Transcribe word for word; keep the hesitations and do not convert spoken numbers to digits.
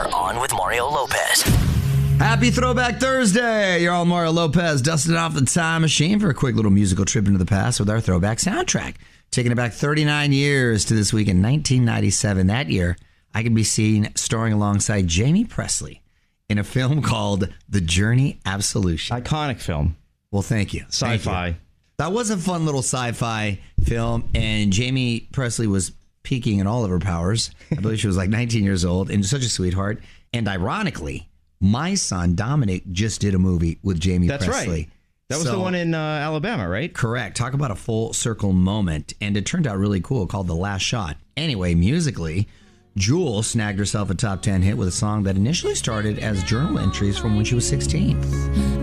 You're on with Mario Lopez. Happy Throwback Thursday. You're all Mario Lopez, dusting off the time machine for a quick little musical trip into the past with our throwback soundtrack. Taking it back thirty-nine years to this week in nineteen ninety-seven. That year, I could be seen starring alongside Jamie Presley in a film called The Journey Absolution. Iconic film. Well, thank you. Sci-fi. Thank you. That was a fun little sci-fi film, and Jamie Presley was peaking in all of her powers. I believe she was like nineteen years old and such a sweetheart. And ironically, my son, Dominic, just did a movie with Jamie That's Presley. Right. That was so, the one in uh, Alabama, right? Correct. Talk about a full circle moment. And it turned out really cool, called The Last Shot. Anyway, musically, Jewel snagged herself a top ten hit with a song that initially started as journal entries from when she was sixteen.